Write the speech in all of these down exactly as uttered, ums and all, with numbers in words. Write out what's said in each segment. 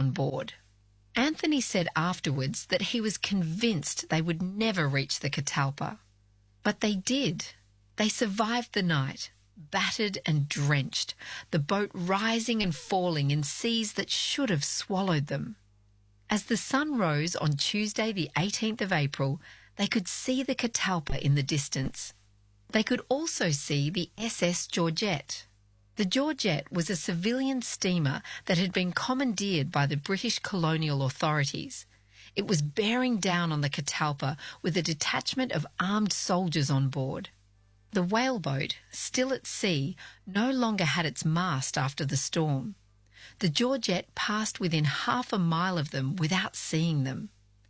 on board. Anthony said afterwards that he was convinced they would never reach the Catalpa. But they did. They survived the night, battered and drenched, the boat rising and falling in seas that should have swallowed them. As the sun rose on Tuesday the eighteenth of April, they could see the Catalpa in the distance. They could also see the S S Georgette. The Georgette was a civilian steamer that had been commandeered by the British colonial authorities. It was bearing down on the Catalpa with a detachment of armed soldiers on board. The whaleboat, still at sea, no longer had its mast after the storm. The Georgette passed within half a mile of them without seeing them.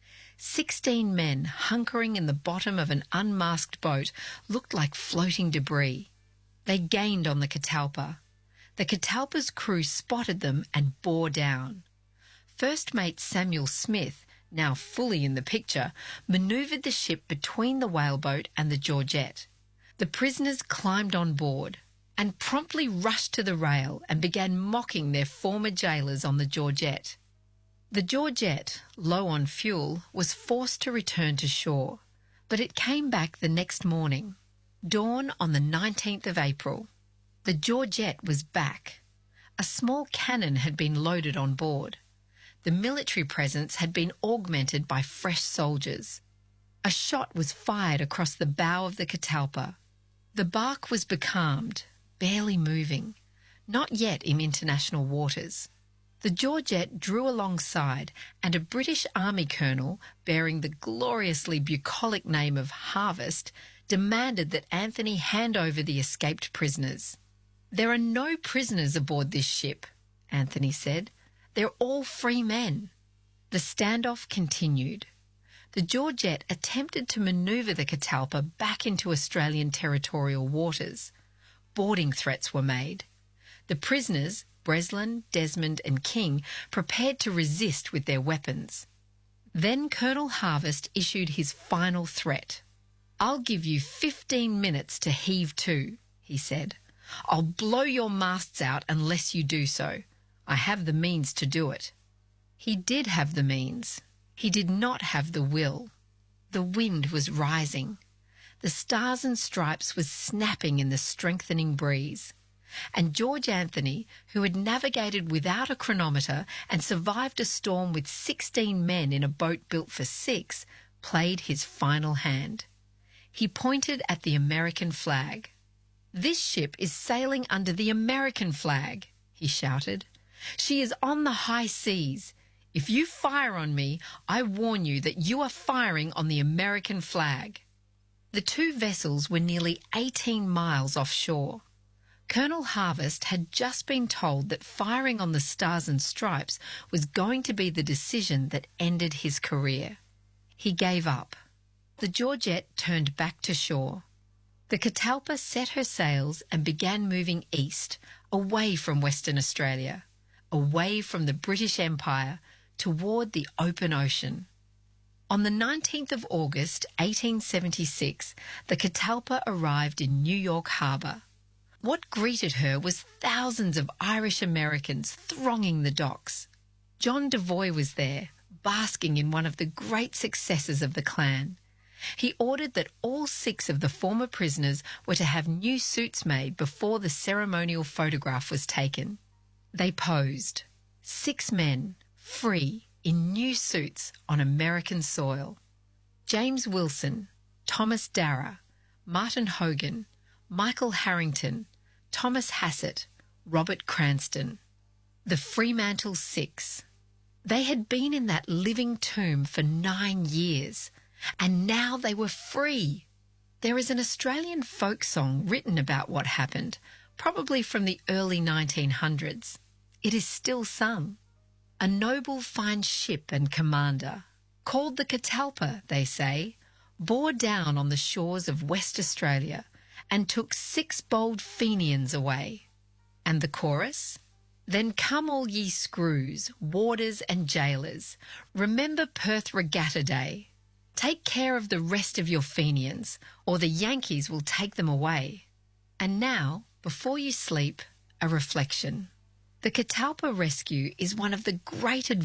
Sixteen men hunkering in the bottom of an unmasked boat looked like floating debris. They gained on the Catalpa. The Catalpa's crew spotted them and bore down. First Mate Samuel Smith, now fully in the picture, manoeuvred the ship between the whaleboat and the Georgette. The prisoners climbed on board and promptly rushed to the rail and began mocking their former jailers on the Georgette. The Georgette, low on fuel, was forced to return to shore, but it came back the next morning. Dawn on the nineteenth of April. The Georgette was back. A small cannon had been loaded on board. The military presence had been augmented by fresh soldiers. A shot was fired across the bow of the Catalpa. The barque was becalmed, barely moving, not yet in international waters. The Georgette drew alongside, and a British Army colonel, bearing the gloriously bucolic name of Harvest, demanded that Anthony hand over the escaped prisoners. "There are no prisoners aboard this ship," Anthony said. "They're all free men." The standoff continued. The Georgette attempted to manoeuvre the Catalpa back into Australian territorial waters. Boarding threats were made. The prisoners, Breslin, Desmond and King, prepared to resist with their weapons. Then Colonel Harvest issued his final threat. "I'll give you fifteen minutes to heave to," he said. "I'll blow your masts out unless you do so. I have the means to do it." He did have the means. He did not have the will. The wind was rising. The Stars and Stripes was snapping in the strengthening breeze. And George Anthony, who had navigated without a chronometer and survived a storm with sixteen men in a boat built for six, played his final hand. He pointed at the American flag. "This ship is sailing under the American flag," he shouted. "She is on the high seas. If you fire on me, I warn you that you are firing on the American flag." The two vessels were nearly eighteen miles offshore. Colonel Harvest had just been told that firing on the Stars and Stripes was going to be the decision that ended his career. He gave up. The Georgette turned back to shore. The Catalpa set her sails and began moving east, away from Western Australia, away from the British Empire, toward the open ocean. On the nineteenth of August, eighteen seventy-six, the Catalpa arrived in New York Harbour. What greeted her was thousands of Irish Americans thronging the docks. John Devoy was there, basking in one of the great successes of the clan. He ordered that all six of the former prisoners were to have new suits made before the ceremonial photograph was taken. They posed. Six men, free, in new suits on American soil. James Wilson, Thomas Darrah, Martin Hogan, Michael Harrington, Thomas Hassett, Robert Cranston. The Fremantle Six. They had been in that living tomb for nine years, and now they were free. There is an Australian folk song written about what happened, probably from the early nineteen hundreds. It is still sung. A noble fine ship and commander, called the Catalpa, they say, bore down on the shores of West Australia and took six bold Fenians away. And the chorus? Then come all ye screws, warders and jailers, remember Perth Regatta Day. Take care of the rest of your Fenians, or the Yankees will take them away. And now, before you sleep, a reflection. The Catalpa rescue is one of the great